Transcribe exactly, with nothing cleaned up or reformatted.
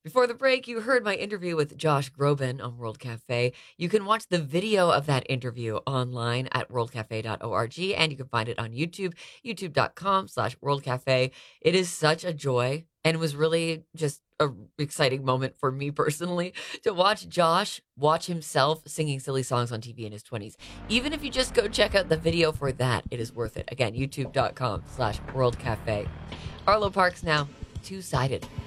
Before the break, you heard my interview with Josh Groban on World Cafe. You can watch the video of that interview online at world cafe dot org, and you can find it on YouTube, youtube.com slash World Cafe. It is such a joy, and it was really just a exciting moment for me personally to watch Josh watch himself singing silly songs on T V in his twenties. Even if you just go check out the video for that, it is worth it. Again, youtube.com slash World Cafe. Arlo Parks now, Two-Sided